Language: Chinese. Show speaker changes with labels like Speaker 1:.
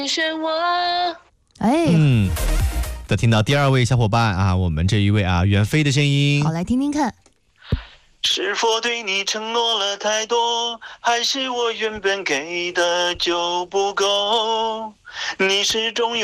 Speaker 1: 选我。
Speaker 2: 哎，
Speaker 3: 再听到第二位小伙伴啊，我们这一位啊，远飞的声音。
Speaker 2: 好，来听听看。
Speaker 1: 是否对你承诺了太多，还是我原本给的就不够？你始终有